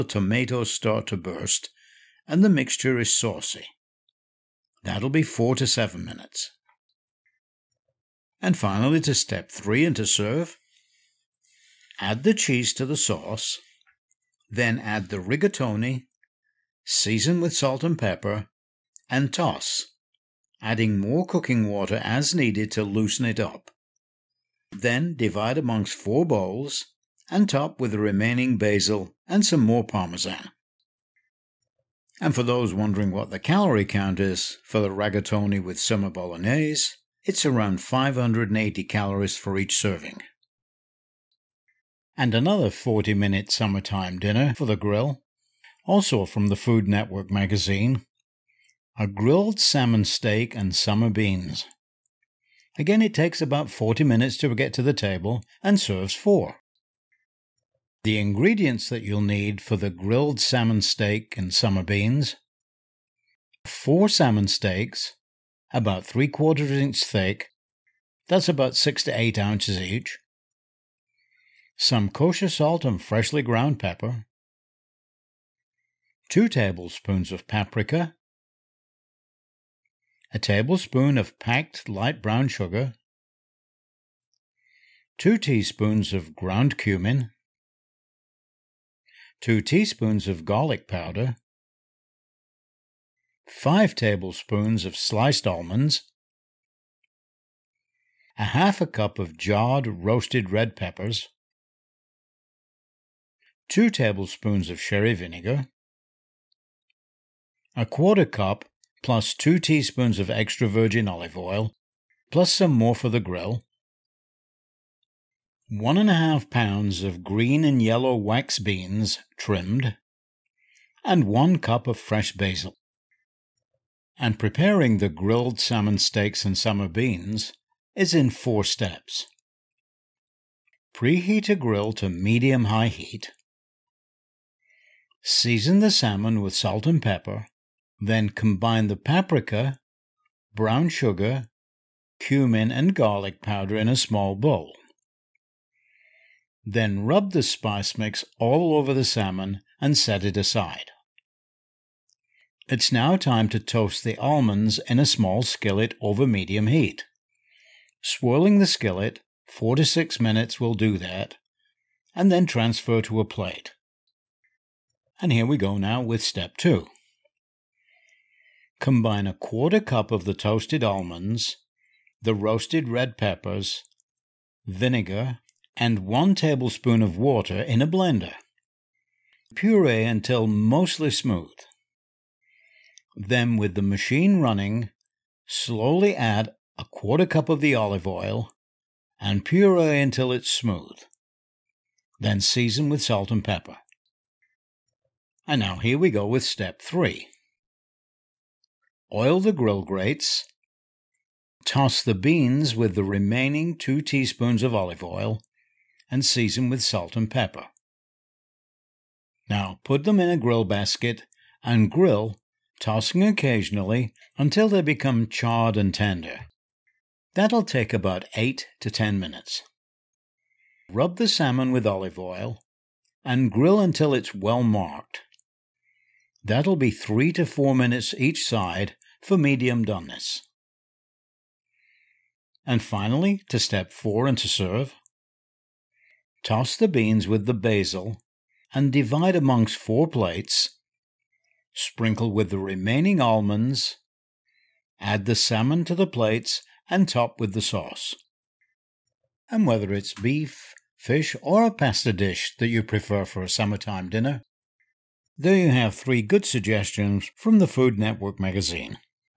the tomatoes start to burst and the mixture is saucy. That'll be 4 to 7 minutes. And finally, to step 3 and to serve, add the cheese to the sauce, then add the rigatoni, season with salt and pepper, and toss, adding more cooking water as needed to loosen it up. Then divide amongst 4 bowls and top with the remaining basil and some more parmesan. And for those wondering what the calorie count is for the rigatoni with summer bolognese, it's around 580 calories for each serving. And another 40-minute summertime dinner for the grill, also from the Food Network magazine, a grilled salmon steak and summer beans. Again, it takes about 40 minutes to get to the table and serves 4. The ingredients that you'll need for the grilled salmon steak and summer beans: 4 salmon steaks, about 3/4 inch thick, that's about 6 to 8 ounces each, some kosher salt and freshly ground pepper, 2 tablespoons of paprika, a tablespoon of packed light brown sugar, 2 teaspoons of ground cumin, 2 teaspoons of garlic powder, 5 tablespoons of sliced almonds, a half a cup of jarred roasted red peppers, 2 tablespoons of sherry vinegar, a 1/4 cup plus 2 teaspoons of extra virgin olive oil, plus some more for the grill, 1.5 pounds of green and yellow wax beans trimmed, and 1 cup of fresh basil. And preparing the grilled salmon steaks and summer beans is in 4 steps. Preheat a grill to medium-high heat. Season the salmon with salt and pepper, then combine the paprika, brown sugar, cumin and garlic powder in a small bowl. Then rub the spice mix all over the salmon and set it aside. It's now time to toast the almonds in a small skillet over medium heat. Swirling the skillet, 4 to 6 minutes will do that, and then transfer to a plate. And here we go now with step 2. Combine a 1/4 cup of the toasted almonds, the roasted red peppers, vinegar, and 1 tablespoon of water in a blender. Puree until mostly smooth. Then, with the machine running, slowly add a 1/4 cup of the olive oil and puree until it's smooth. Then season with salt and pepper. And now here we go with step 3. Oil the grill grates. Toss the beans with the remaining 2 teaspoons of olive oil and season with salt and pepper. Now put them in a grill basket and grill, tossing occasionally until they become charred and tender. That'll take about 8 to 10 minutes. Rub the salmon with olive oil and grill until it's well marked. That'll be 3 to 4 minutes each side for medium doneness. And finally, to step 4 and to serve, toss the beans with the basil and divide amongst 4 plates, sprinkle with the remaining almonds, add the salmon to the plates and top with the sauce. And whether it's beef, fish or a pasta dish that you prefer for a summertime dinner, there you have 3 good suggestions from the Food Network magazine.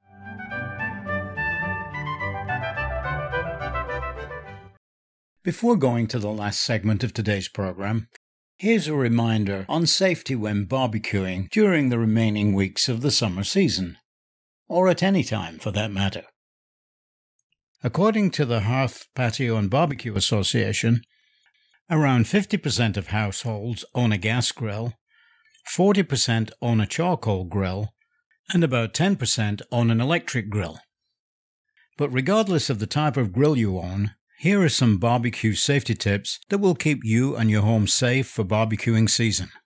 Before going to the last segment of today's program, here's a reminder on safety when barbecuing during the remaining weeks of the summer season, or at any time for that matter. According to the Hearth, Patio and Barbecue Association, around 50% of households own a gas grill, 40% own a charcoal grill, and about 10% own an electric grill. But regardless of the type of grill you own, here are some barbecue safety tips that will keep you and your home safe for barbecuing season.